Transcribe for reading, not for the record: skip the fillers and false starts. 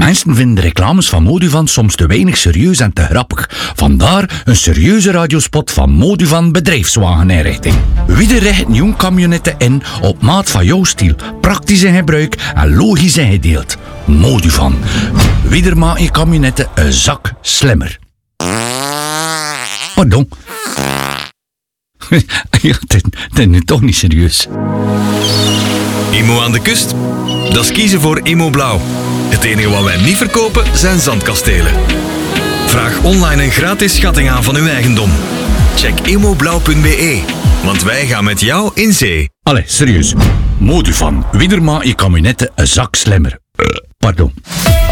Mensen vinden de reclames van Moduvan soms te weinig serieus en te grappig. Vandaar een serieuze radiospot van Moduvan Bedrijfswageninrichting. Wie richt nieuwe camionetten in op maat van jouw stiel, praktisch in gebruik en logisch ingedeeld. Moduvan. Wie maakt je camionetten een zak slimmer. Pardon. Ja, dit is nu toch niet serieus. Immo aan de kust? Dat is kiezen voor Immo Blauw. Het enige wat wij niet verkopen zijn zandkastelen. Vraag online een gratis schatting aan van uw eigendom. Check immoblauw.be, want wij gaan met jou in zee. Allee, serieus. Moduvan. Wie maakt je camionetten een zak slimmer. Pardon.